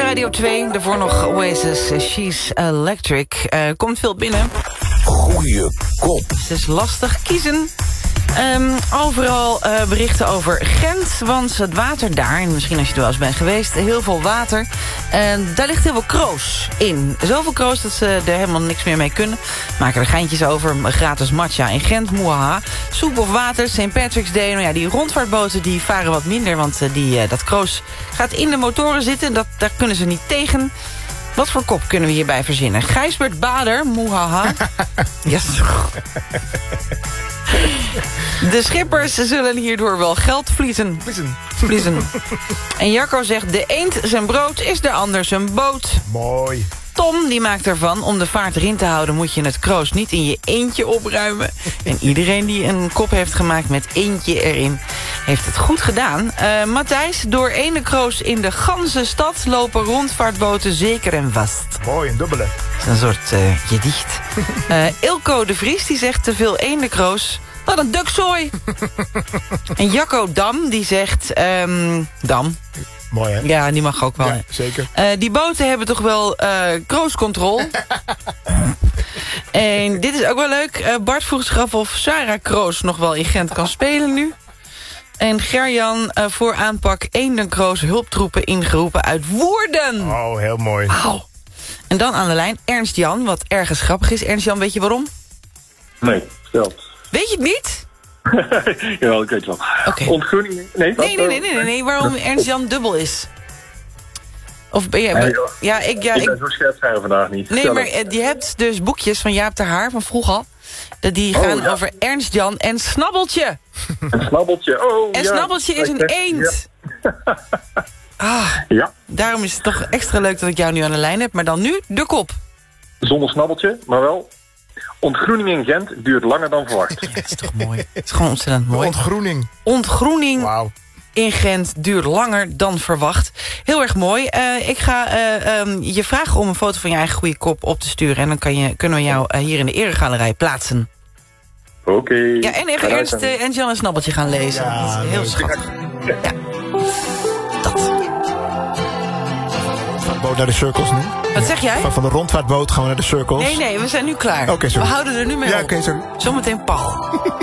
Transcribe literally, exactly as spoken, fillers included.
Radio twee, daarvoor nog Oasis, She's Electric. Uh, komt veel binnen. Goeie kop. Het is lastig kiezen. Um, overal uh, berichten over Gent, want het water daar... en misschien als je er wel eens bent geweest, heel veel water... en daar ligt heel veel kroos in. Zoveel kroos dat ze er helemaal niks meer mee kunnen. Maken er geintjes over, gratis matcha in Gent, moehaha. Soep of water, Saint Patrick's Day. Nou ja, die rondvaartboten die varen wat minder... want uh, die, uh, dat kroos gaat in de motoren zitten, dat, daar kunnen ze niet tegen... Wat voor kop kunnen we hierbij verzinnen? Gijsbert Bader, moehaha. Yes. De schippers zullen hierdoor wel geld verliezen. Verliezen. En Jacco zegt, de eend zijn brood is de ander zijn boot. Mooi. Tom die maakt ervan, om de vaart erin te houden... moet je het kroos niet in je eentje opruimen. En iedereen die een kop heeft gemaakt met eentje erin... heeft het goed gedaan. Uh, Matthijs, door ene kroos in de ganse stad... lopen rondvaartboten zeker en vast. Mooi, een dubbele. Dat is een soort uh, gedicht. Uh, Ilko de Vries die zegt te veel eendekroos... Wat een dukzooi. En Jacco Dam die zegt... Um, Dam... Mooi, hè? Ja, die mag ook wel. Ja, zeker. Uh, die boten hebben toch wel uh, krooscontrole. En dit is ook wel leuk. Uh, Bart vroeg zich af of Sarah Kroos nog wel in Gent kan spelen nu. En Gerjan uh, voor aanpak eendenkroos hulptroepen ingeroepen uit Woerden. Oh, heel mooi. Wauw. En dan aan de lijn Ernst-Jan, wat ergens grappig is. Ernst-Jan, weet je waarom? Nee, stel. Weet je het niet? Jawel, ik weet het wel. Okay. Ontgroening? Nee, nee, nee, nee, nee, nee, nee. Waarom Ernst-Jan dubbel is. Of ben je... Nee, ja, ik... Ja, ik ben ik, zo scherp zijn vandaag niet. Nee, Stel maar het. je hebt dus boekjes van Jaap ter Haar, van vroeger al. Dat die gaan oh, ja. over Ernst-Jan en Snabbeltje. Een snabbeltje, oh En ja. Snabbeltje is een eend. Ja. Ah, ja. daarom is het toch extra leuk dat ik jou nu aan de lijn heb. Maar dan nu de kop. Zonder snabbeltje, maar wel... Ontgroening in Gent duurt langer dan verwacht. Ja, dat is toch mooi. Het is gewoon ontzettend mooi. Ontgroening. Ontgroening Wauw. in Gent duurt langer dan verwacht. Heel erg mooi. Uh, ik ga uh, um, je vragen om een foto van je eigen goede kop op te sturen. En dan kan je, kunnen we jou uh, hier in de eregalerij plaatsen. Oké. Okay. Ja, en even Ernst uh, en Jan en Snabbeltje gaan lezen. Ja, dat is heel leuk. schattig. Ja. Dat. Boot naar de circles nu. Wat zeg jij? Van, van de rondvaartboot gaan we naar de circles. Nee, nee, we zijn nu klaar. Oké, sorry. We houden er nu mee Ja, op. oké, sorry. Zometeen Paul.